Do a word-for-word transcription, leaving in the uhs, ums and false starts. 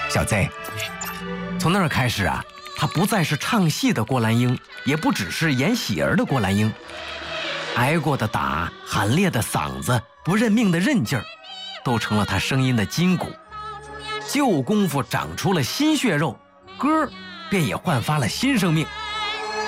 小 Z， 从那儿开始啊，他不再是唱戏的郭兰英，也不只是演喜儿的郭兰英。挨过的打，喊烈的嗓子，不认命的韧劲儿，都成了他声音的筋骨。旧功夫长出了新血肉，歌儿便也焕发了新生命。